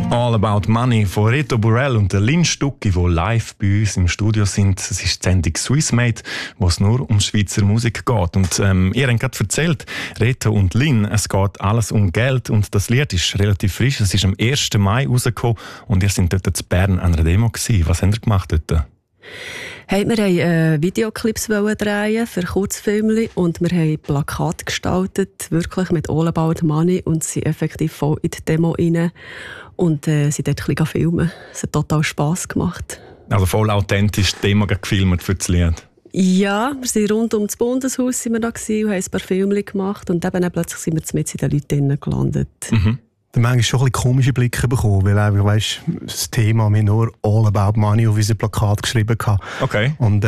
All About Money von Reto Burrell und Lynn Stucki, die live bei uns im Studio sind. Es ist die Sendung Swissmade, wo es nur um Schweizer Musik geht. Und ihr habt gerade erzählt, Reto und Lynn, es geht alles um Geld und das Lied ist relativ frisch. Es ist am 1. Mai rausgekommen und ihr seid dort in Bern an einer Demo gewesen. Was habt ihr gemacht dort? Hey, wir wollten Videoclips drehen für Kurzfilme und wir haben Plakate gestaltet, wirklich mit All About Money, und sind effektiv voll in die Demo rein und sind dort ein bisschen filmen. Es hat total Spass gemacht. Also voll authentisch die Demo gefilmt für das Lied? Ja, wir sind rund um das Bundeshaus sind wir da gewesen und haben ein paar Filme gemacht und eben plötzlich sind wir mit in den Leuten gelandet. Mhm. Dann manchmal schon ein bisschen komische Blicke bekommen, weil einfach, weißt, das Thema wir nur All About Money auf unser Plakat geschrieben haben. Okay. Und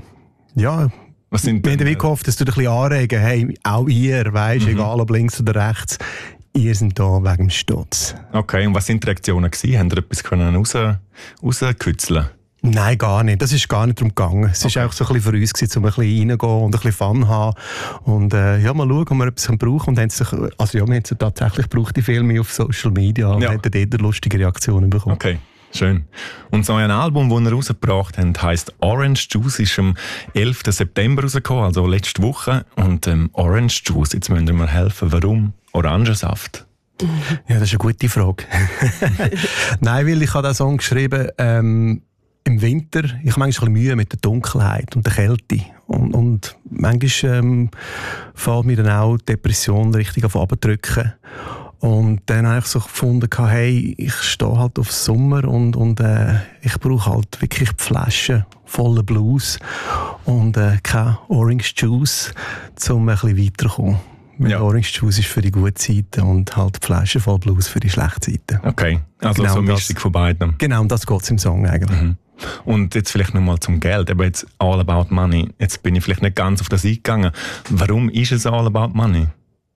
ja, wir haben gehofft, dass du dich ein bisschen anregen, hey, auch ihr, weißt, egal ob links oder rechts, ihr seid da wegen dem Stutz. Okay, und was sind die Reaktionen gewesen? Haben ihr etwas rauskitzeln? Nein, gar nicht. Das ist gar nicht darum gegangen. Es war auch so ein bisschen für uns gewesen, um ein bisschen reingehen und ein bisschen Fun haben. Und ja, mal schauen, ob wir etwas brauchen. Und wir haben es tatsächlich gebraucht, die Filme auf Social Media. Und haben dort lustige Reaktionen bekommen. Okay. Schön. Und so ein Album, das ihr rausgebracht habt, heisst Orange Juice, ist am 11. September rausgekommen, also letzte Woche. Und Orange Juice, jetzt müsst ihr mir helfen. Warum Orangensaft? Ja, das ist eine gute Frage. Nein, weil ich habe diesen Song geschrieben, im Winter, ich habe manchmal ein bisschen Mühe mit der Dunkelheit und der Kälte. Und manchmal fällt mir dann auch die Depression richtig auf runterzudrücken. Und dann habe ich so gefunden, hey, ich stehe halt auf Sommer und ich brauche halt wirklich die Flaschen voller Blues und kein Orange Juice, um ein bisschen weiterzukommen. Ja. Orange Juice ist für die gute Seite und halt die Flasche voll Blues für die schlechte Seite. Okay, also genau so eine Mischung von beiden. Genau, um das geht es im Song eigentlich. Mhm. Und jetzt vielleicht nochmal zum Geld, aber jetzt All About Money. Jetzt bin ich vielleicht nicht ganz auf das eingegangen. Warum ist es All About Money?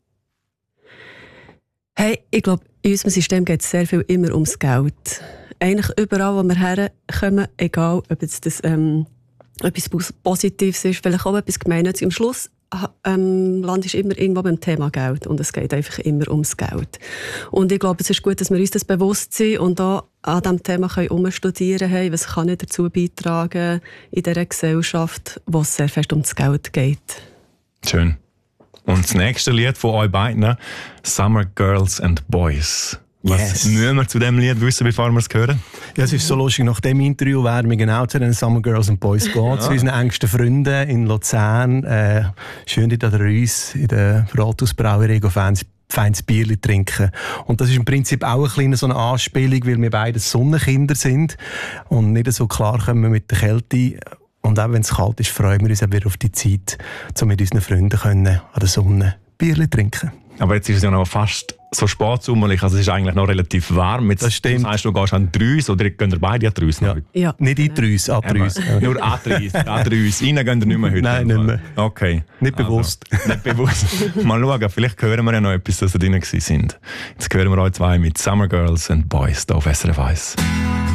Hey, ich glaube, in unserem System geht es sehr viel immer ums Geld. Eigentlich überall, wo wir herkommen, egal ob jetzt das etwas Positives ist, vielleicht auch etwas Gemeinnütziges. Am Schluss landest du immer irgendwo beim Thema Geld und es geht einfach immer ums Geld. Und ich glaube, es ist gut, dass wir uns das bewusst sind und auch an diesem Thema umstudieren können, was kann ich dazu beitragen in dieser Gesellschaft, wo es sehr fest ums Geld geht. Schön. Und das nächste Lied von euch beiden, Summer Girls and Boys. Was müssen wir zu diesem Lied wissen, bevor wir es hören? Ja, es ist so lustig, nach dem Interview werden wir genau zu den Summer Girls and Boys gehen, zu unseren engsten Freunden in Luzern. Schön dort an der Reuss, in der Rathausbrauerei feines Bierchen trinken. Und das ist im Prinzip auch eine kleine so eine Anspielung, weil wir beide Sonnenkinder sind und nicht so klar kommen mit der Kälte. Und auch wenn es kalt ist, freuen wir uns auch wieder auf die Zeit, um mit unseren Freunden an der Sonne Bierchen trinken. Aber jetzt ist es ja noch fast so spätsommerlich, also es ist eigentlich noch relativ warm. Jetzt, das stimmt. Das heisst, du gehst an die Reuss oder gehen ihr beide an die Reuss? Ja. Nicht in die Reuss, an die Reuss. Nur an die Reuss. Rein gehen ihr nicht mehr heute? Nein, nicht mehr. Okay. Nicht bewusst. Also, nicht bewusst. Mal schauen, vielleicht hören wir ja noch etwas, dass ihr drin sind. Jetzt hören wir euch zwei mit Summer Girls and Boys hier auf SRF 1.